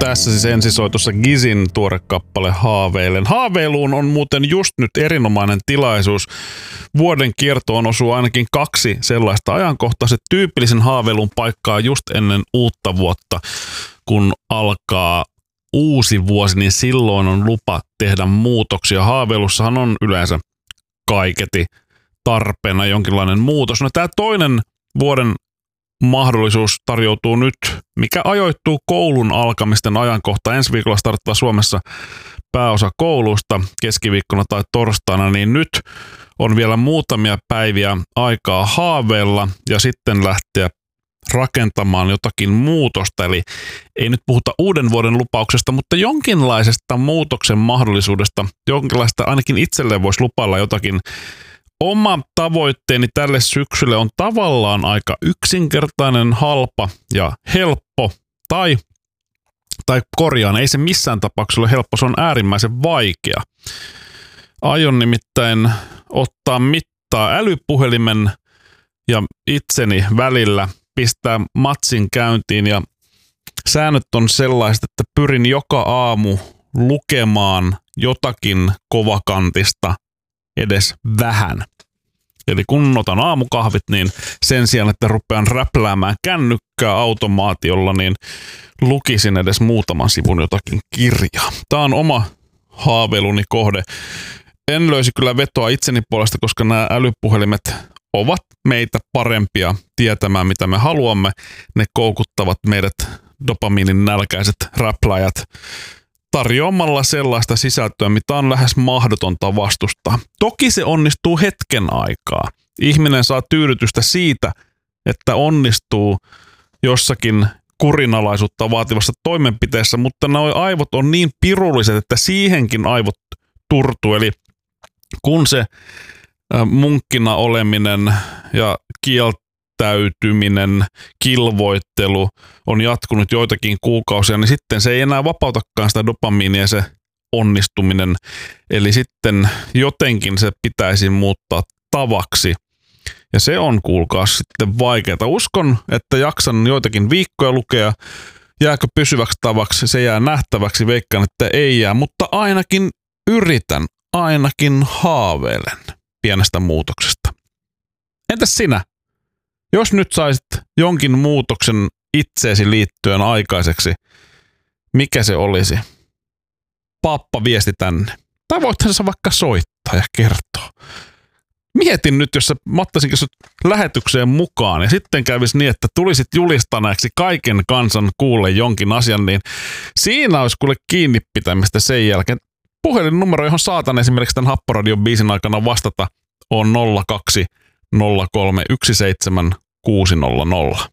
Tässä siis ensisoitossa Gizin tuore kappale Haaveilen. Haaveiluun on muuten just nyt erinomainen tilaisuus. Vuoden kiertoon osuu ainakin 2 sellaista ajankohtaa. Se tyypillisen haaveilun paikkaa just ennen uutta vuotta, kun alkaa uusi vuosi, niin silloin on lupa tehdä muutoksia. Haaveilussahan on yleensä kaiketi tarpeena jonkinlainen muutos. No tämä toinen vuoden mahdollisuus tarjoutuu nyt, mikä ajoittuu koulun alkamisten ajankohta. Ensi viikolla starttaa Suomessa pääosa koulusta keskiviikkona tai torstaina, niin nyt on vielä muutamia päiviä aikaa haaveilla ja sitten lähteä rakentamaan jotakin muutosta. Eli ei nyt puhuta uuden vuoden lupauksesta, mutta jonkinlaisesta muutoksen mahdollisuudesta, jonkinlaista ainakin itselleen voisi lupailla jotakin. Oma tavoitteeni tälle syksylle on tavallaan aika yksinkertainen, halpa ja helppo, tai korjaan, ei se missään tapauksessa ole helppo, se on äärimmäisen vaikea. Aion nimittäin ottaa mittaa älypuhelimen ja itseni välillä, pistää matsin käyntiin ja säännöt on sellaiset, että pyrin joka aamu lukemaan jotakin kovakantista edes vähän. Eli kun otan aamukahvit, niin sen sijaan, että rupean räpläämään kännykkää automaatiolla, niin lukisin edes muutaman sivun jotakin kirjaa. Tämä on oma haaveiluni kohde. En löysi kyllä vetoa itseni puolesta, koska nämä älypuhelimet ovat meitä parempia tietämään, mitä me haluamme. Ne koukuttavat meidät dopamiinin nälkäiset räpläjät tarjoamalla sellaista sisältöä, mitä on lähes mahdotonta vastustaa. Toki se onnistuu hetken aikaa. Ihminen saa tyydytystä siitä, että onnistuu jossakin kurinalaisuutta vaativassa toimenpiteessä, mutta nuo aivot on niin pirulliset, että siihenkin aivot turtuu. Eli kun se munkkina oleminen ja kieltäytyminen, kilvoittelu on jatkunut joitakin kuukausia, niin sitten se ei enää vapautakaan sitä dopamiinia se onnistuminen. Eli sitten jotenkin se pitäisi muuttaa tavaksi. Ja se on, kuulkaa, sitten vaikeaa. Uskon, että jaksan joitakin viikkoja lukea. Jääkö pysyväksi tavaksi? Se jää nähtäväksi. Veikkaan, että ei jää, mutta ainakin yritän, ainakin haaveilen pienestä muutoksesta. Entäs sinä? Jos nyt saisit jonkin muutoksen itseesi liittyen aikaiseksi, mikä se olisi? Pappa viesti tänne. Tai voithan sä vaikka soittaa ja kertoa. Mietin nyt, jos sä ottaisinkin sut lähetykseen mukaan ja sitten kävisi niin, että tulisit julistaneeksi kaiken kansan kuulle jonkin asian, niin siinä olisi kuule kiinni pitämistä sen jälkeen. Puhelinnumero, johon saatan esimerkiksi tämän Happoradion biisin aikana vastata, on 02 03 17 600.